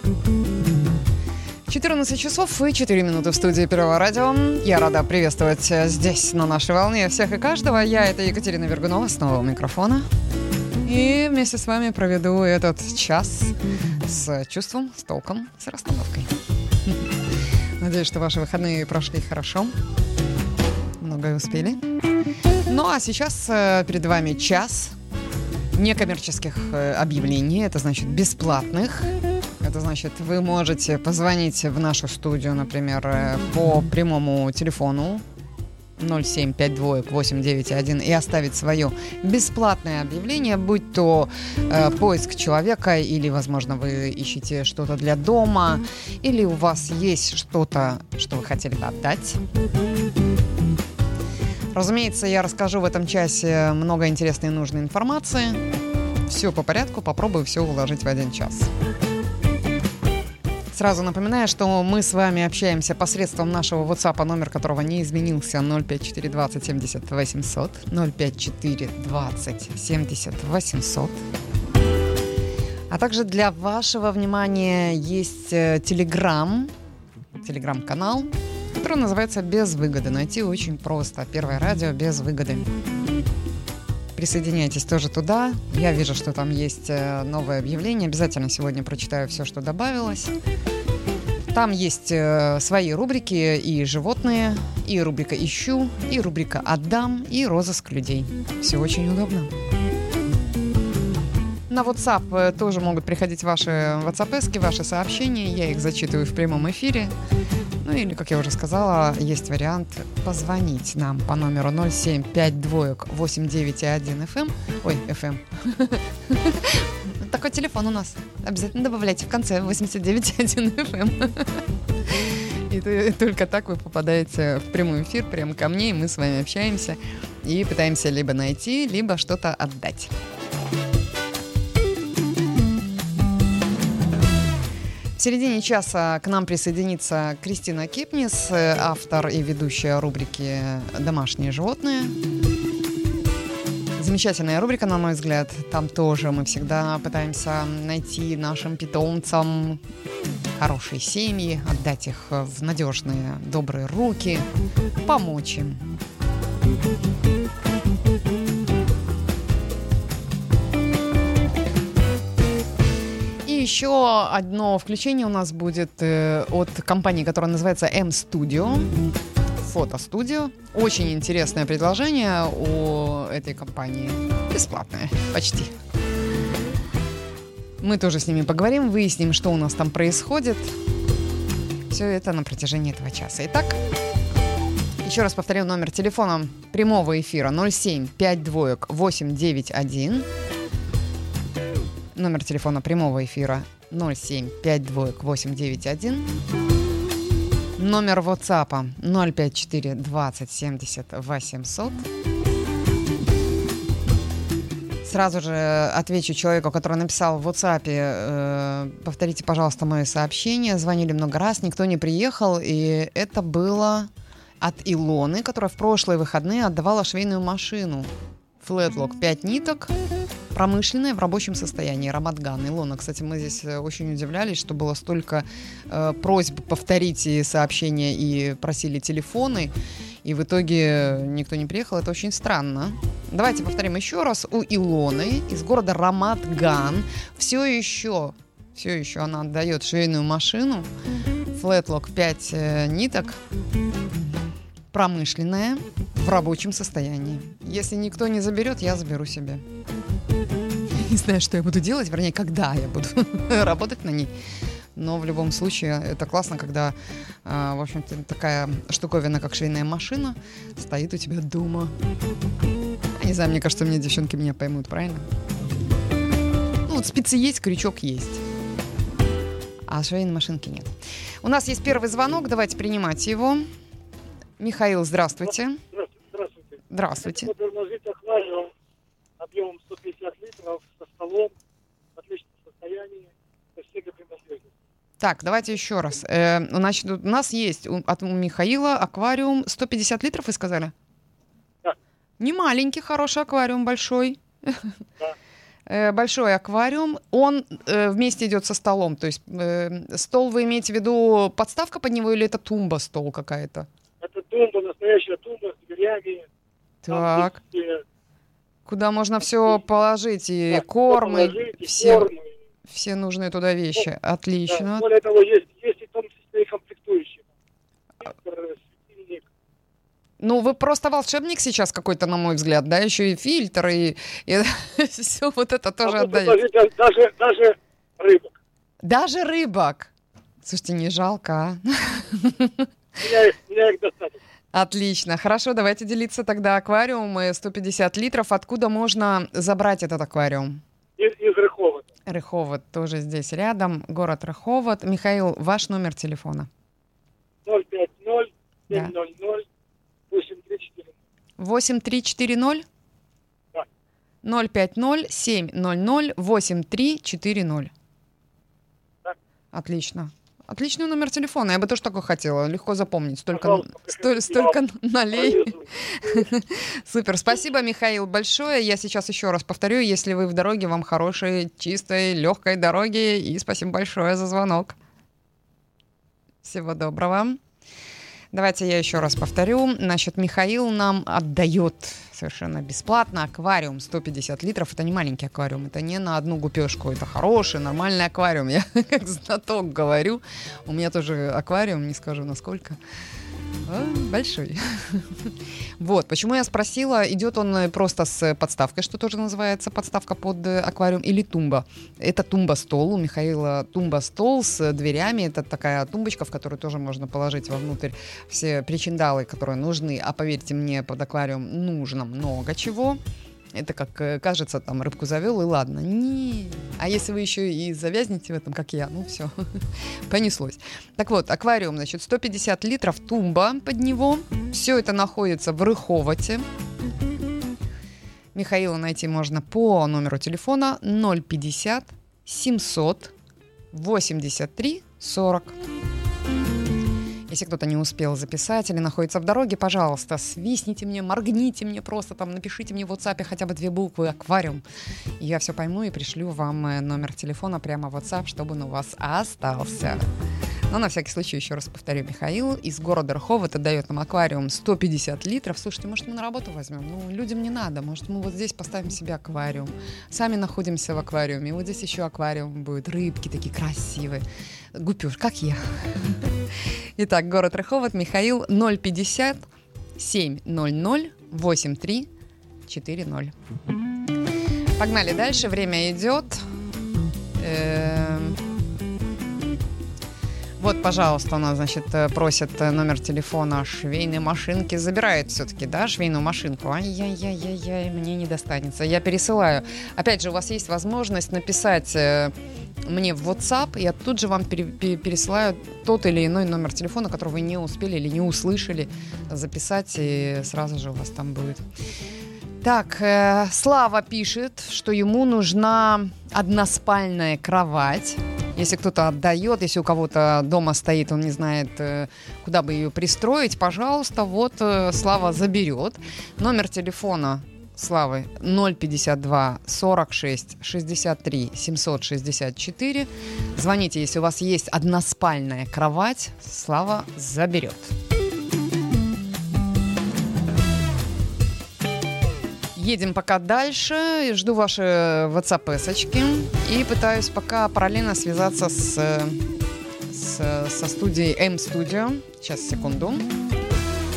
14 часов и 4 минуты в студии Первого радио. Я рада приветствовать здесь, на нашей волне, всех и каждого. Это Екатерина Вергунова, снова у микрофона. И вместе с вами проведу этот час с чувством, с толком, с расстановкой. Надеюсь, что ваши выходные прошли хорошо. Многое успели. Ну а сейчас перед вами час некоммерческих объявлений. Это значит бесплатных. Это значит, вы можете позвонить в нашу студию, например, по прямому телефону 0752-891 и оставить свое бесплатное объявление, будь то поиск человека, или, возможно, вы ищете что-то для дома, или у вас есть что-то, что вы хотели бы отдать. Разумеется, я расскажу в этом часе много интересной и нужной информации. Все по порядку, попробую все уложить в один час. Сразу напоминаю, что мы с вами общаемся посредством нашего WhatsApp, номер которого не изменился, 054 20 70 800, 054 20 70 800. А также для вашего внимания есть телеграм-канал, который называется «Без выгоды». Найти очень просто. Первое радио без выгоды. Присоединяйтесь тоже туда. Я вижу, что там есть новое объявление. Обязательно сегодня прочитаю все, что добавилось. Там есть свои рубрики: и животные, и рубрика «Ищу», и рубрика «Отдам», и розыск людей. Все очень удобно. На WhatsApp тоже могут приходить ваши WhatsApp-эски, ваши сообщения. Я их зачитываю в прямом эфире. Ну или, как я уже сказала, есть вариант позвонить нам по номеру 0752891 FM. Ой, FM. Такой телефон у нас. Обязательно добавляйте в конце 89.1 FM. И только так вы попадаете в прямой эфир, прямо ко мне, и мы с вами общаемся и пытаемся либо найти, либо что-то отдать. В середине часа к нам присоединится Кристина Кипнис, автор и ведущая рубрики «Домашние животные». Замечательная рубрика, на мой взгляд. Там тоже мы всегда пытаемся найти нашим питомцам хорошие семьи, отдать их в надежные, добрые руки, помочь им. Еще одно включение у нас будет от компании, которая называется M-Studio. Фотостудио. Очень интересное предложение у этой компании. Бесплатное. Почти. Мы тоже с ними поговорим, выясним, что у нас там происходит. Все это на протяжении этого часа. Итак, еще раз повторю номер телефона прямого эфира 0752891. Номер телефона прямого эфира 0752891. Номер WhatsApp 054 20 70 800. Сразу же отвечу человеку, который написал в WhatsApp: повторите, пожалуйста, мое сообщение. Звонили много раз, никто не приехал. И это было от Илоны, которая в прошлые выходные отдавала швейную машину. Flatlock 5 ниток. Промышленная, в рабочем состоянии. Рамадган. Илона, кстати, мы здесь очень удивлялись, что было столько просьб повторить и сообщения, и просили телефоны, и в итоге никто не приехал. Это очень странно. Давайте повторим еще раз. У Илоны из города Рамадган все еще она отдает швейную машину Flatlock 5 ниток, промышленная, в рабочем состоянии. Если никто не заберет, я заберу себе. Не знаю, что я буду делать, вернее, когда я буду работать на ней. Но в любом случае это классно, когда, в общем-то, такая штуковина, как швейная машина, стоит у тебя дома. Не знаю, мне кажется, девчонки меня поймут, правильно? Ну, вот спицы есть, крючок есть. А швейной машинки нет. У нас есть первый звонок, давайте принимать его. Михаил, здравствуйте. Здравствуйте. Здравствуйте. Я хотел предложить аквариум объемом 150 литров, со столом, в отличном состоянии, со всеми принадлежностями. Так, давайте еще раз. Значит, у нас есть у Михаила аквариум 150 литров, вы сказали? Да. Не маленький, хороший аквариум, большой. Да. Большой аквариум, он вместе идет со столом, то есть стол вы имеете в виду подставка под него или это тумба стол какая-то? Это тумба, настоящая тумба с дверями. Так. Там, куда можно все положить, и да, кормы, положить, и все, кормы. все нужные туда вещи. Отлично. Да, более того, есть и в том числе и комплектующие. Фильтр, светильник. Ну, вы просто волшебник сейчас какой-то, на мой взгляд, да, еще и фильтр, и все вот это тоже отдает. Даже рыбок. Даже рыбок. Слушайте, не жалко, а? Меня их достаточно. Отлично. Хорошо, давайте делиться тогда аквариумы 150 литров. Откуда можно забрать этот аквариум? Из Рыховода. Рыховод тоже здесь рядом. Город Рыховод. Михаил, ваш номер телефона? 050 Да. 700 8340. 8340? Да. 050 700 8340. Да. Отлично. Отличный номер телефона. Я бы тоже такой хотела. Легко запомнить. Столько Пожалуйста, налей. повезу. Супер. Спасибо, Михаил, большое. Я сейчас еще раз повторю. Если вы в дороге, вам хорошей, чистой, легкой дороги. И спасибо большое за звонок. Всего доброго. Давайте я еще раз повторю. Значит, Михаил нам отдает совершенно бесплатно аквариум 150 литров. Это не маленький аквариум, это не на одну гупешку. Это хороший, нормальный аквариум. Я как знаток говорю. У меня тоже аквариум, не скажу насколько. Большой. Вот, почему я спросила, идет он просто с подставкой, что тоже называется подставка под аквариум, или тумба. Это тумба-стол, у Михаила тумба-стол с дверями, это такая тумбочка, в которую тоже можно положить вовнутрь все причиндалы, которые нужны, а поверьте мне, под аквариум нужно много чего. Это как кажется, там рыбку завел и ладно. Не. А если вы еще и завязнете в этом, как я, ну все, понеслось. Так вот, аквариум, значит, 150 литров, тумба под него. Все это находится в Рыховоте. Михаила найти можно по номеру телефона 050 700 83 40. Если кто-то не успел записать или находится в дороге, пожалуйста, свистните мне, моргните мне, просто там напишите мне в WhatsApp хотя бы 2 буквы «аквариум». И я все пойму и пришлю вам номер телефона прямо в WhatsApp, чтобы он у вас остался. Но на всякий случай еще раз повторю, Михаил из города Рыховод отдает нам аквариум 150 литров. Слушайте, может, мы на работу возьмем? Ну, людям не надо. Может, мы вот здесь поставим себе аквариум. Сами находимся в аквариуме. И вот здесь еще аквариум будет. Рыбки такие красивые. Гупюш, как я. Итак, город Рыховод, Михаил, 050 700 8340. Погнали дальше, время идет. Вот, пожалуйста, у нас, значит, просят номер телефона швейной машинки. Забирает все-таки, да, швейную машинку? Ай-яй-яй-яй, мне не достанется. Я пересылаю. Опять же, у вас есть возможность написать мне в WhatsApp, я тут же вам пересылаю тот или иной номер телефона, который вы не успели или не услышали записать, и сразу же у вас там будет. Так, Слава пишет, что ему нужна односпальная кровать. Если кто-то отдает, если у кого-то дома стоит, он не знает, куда бы ее пристроить, пожалуйста, вот Слава заберет. Номер телефона Славы 052 46 63 764. Звоните, если у вас есть односпальная кровать, Слава заберет. Едем пока дальше, жду ваши WhatsApp-эсочки и пытаюсь пока параллельно связаться со студией M-Studio. Сейчас, секунду.